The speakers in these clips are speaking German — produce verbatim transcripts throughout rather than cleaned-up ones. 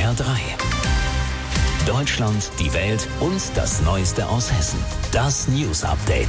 R drei. Deutschland, die Welt und das Neueste aus Hessen. Das News Update.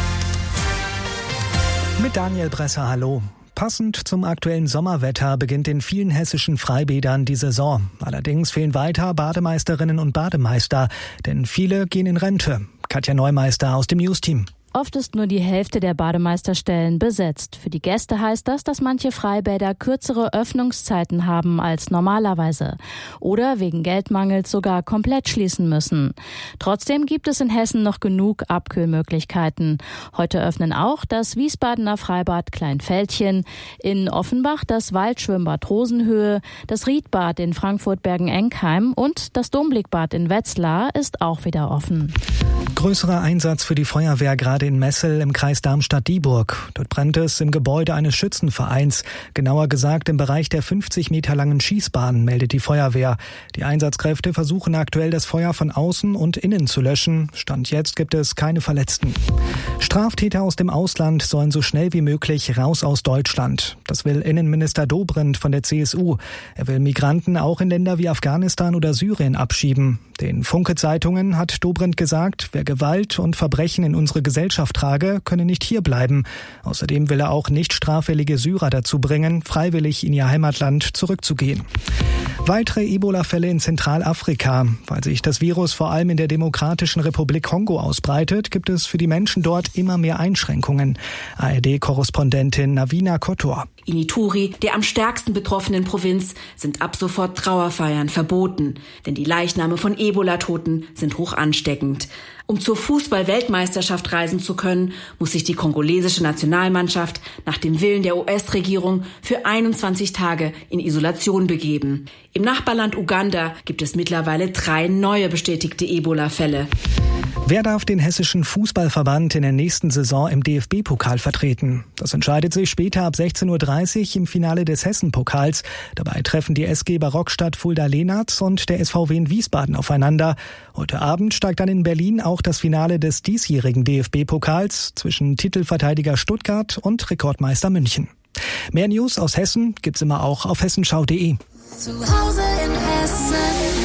Mit Daniel Bresser, hallo. Passend zum aktuellen Sommerwetter beginnt in vielen hessischen Freibädern die Saison. Allerdings fehlen weiter Bademeisterinnen und Bademeister, denn viele gehen in Rente. Katja Neumeister aus dem News-Team. Oft ist nur die Hälfte der Bademeisterstellen besetzt. Für die Gäste heißt das, dass manche Freibäder kürzere Öffnungszeiten haben als normalerweise oder wegen Geldmangels sogar komplett schließen müssen. Trotzdem gibt es in Hessen noch genug Abkühlmöglichkeiten. Heute öffnen auch das Wiesbadener Freibad Kleinfeldchen, in Offenbach das Waldschwimmbad Rosenhöhe, das Riedbad in Frankfurt-Bergen-Enkheim und das Domblickbad in Wetzlar ist auch wieder offen. Größerer Einsatz für die Feuerwehr gerade in Messel im Kreis Darmstadt-Dieburg. Dort brennt es im Gebäude eines Schützenvereins. Genauer gesagt im Bereich der fünfzig Meter langen Schießbahn, meldet die Feuerwehr. Die Einsatzkräfte versuchen aktuell das Feuer von außen und innen zu löschen. Stand jetzt gibt es keine Verletzten. Straftäter aus dem Ausland sollen so schnell wie möglich raus aus Deutschland. Das will Innenminister Dobrindt von der C S U. Er will Migranten auch in Länder wie Afghanistan oder Syrien abschieben. Den Funke-Zeitungen hat Dobrindt gesagt, wer Gewalt und Verbrechen in unsere Gesellschaft trage, könne nicht hierbleiben. Außerdem will er auch nicht straffällige Syrer dazu bringen, freiwillig in ihr Heimatland zurückzugehen. Weitere Ebola-Fälle in Zentralafrika. Weil sich das Virus vor allem in der Demokratischen Republik Kongo ausbreitet, gibt es für die Menschen dort immer mehr Einschränkungen. A R D-Korrespondentin Navina Kotor. In Ituri, der am stärksten betroffenen Provinz, sind ab sofort Trauerfeiern verboten. Denn die Leichname von Ebola-Toten sind hoch ansteckend. Um zur Fußball-Weltmeisterschaft reisen zu können, muss sich die kongolesische Nationalmannschaft nach dem Willen der U S-Regierung für einundzwanzig Tage in Isolation begeben. Im Nachbarland Uganda gibt es mittlerweile drei neue bestätigte Ebola-Fälle. Wer darf den hessischen Fußballverband in der nächsten Saison im D F B-Pokal vertreten? Das entscheidet sich später ab sechzehn Uhr dreißig im Finale des Hessen-Pokals. Dabei treffen die S G Barockstadt Fulda-Lenaz und der S V W in Wiesbaden aufeinander. Heute Abend steigt dann in Berlin auch das Finale des diesjährigen D F B-Pokals zwischen Titelverteidiger Stuttgart und Rekordmeister München. Mehr News aus Hessen gibt's immer auch auf hessenschau punkt de. Zu Hause in Hessen.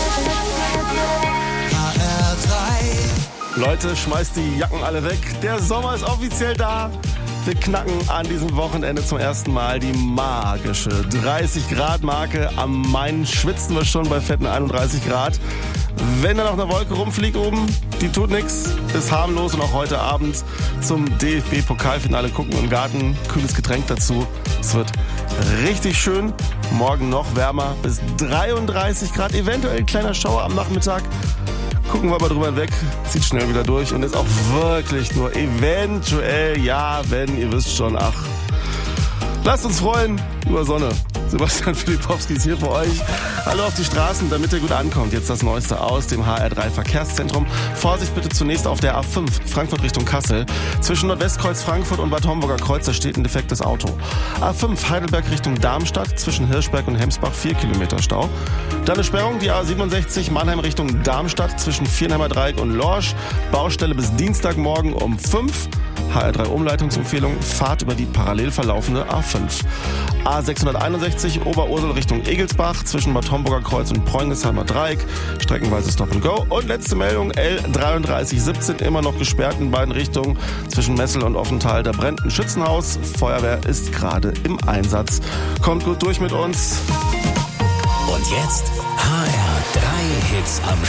Leute, schmeißt die Jacken alle weg. Der Sommer ist offiziell da. Wir knacken an diesem Wochenende zum ersten Mal die magische dreißig Grad Marke. Am Main schwitzen wir schon bei fetten einunddreißig Grad. Wenn da noch eine Wolke rumfliegt oben, die tut nichts, ist harmlos. Und auch heute Abend zum D F B-Pokalfinale gucken im Garten. Kühles Getränk dazu. Es wird richtig schön. Morgen noch wärmer bis dreiunddreißig Grad. Eventuell ein kleiner Schauer am Nachmittag. Gucken wir mal drüber hinweg, zieht schnell wieder durch und ist auch wirklich nur eventuell, ja, wenn, ihr wisst schon, ach. Lasst uns freuen über Sonne. Sebastian Filipowski ist hier für euch. Hallo auf die Straßen, damit ihr gut ankommt. Jetzt das Neueste aus dem H R drei Verkehrszentrum. Vorsicht bitte zunächst auf der A fünf, Frankfurt Richtung Kassel. Zwischen Nordwestkreuz Frankfurt und Bad Homburger Kreuz, da steht ein defektes Auto. A fünf, Heidelberg Richtung Darmstadt, zwischen Hirschberg und Hemsbach, vier Kilometer Stau. Dann eine Sperrung, die A siebenundsechzig, Mannheim Richtung Darmstadt, zwischen Vierenheimer Dreieck und Lorsch. Baustelle bis Dienstagmorgen um fünf. H R drei Umleitungsempfehlung, Fahrt über die parallel verlaufende A fünf. A sechshunderteinundsechzig, Oberursel Richtung Egelsbach, zwischen Bad Homburger Kreuz und Preungesheimer Dreieck, streckenweise Stop and Go. Und letzte Meldung, L dreiunddreißig siebzehn, immer noch gesperrt in beiden Richtungen, zwischen Messel und Offenthal. Da brennt ein Schützenhaus, Feuerwehr ist gerade im Einsatz. Kommt gut durch mit uns. Und jetzt H R drei Hits am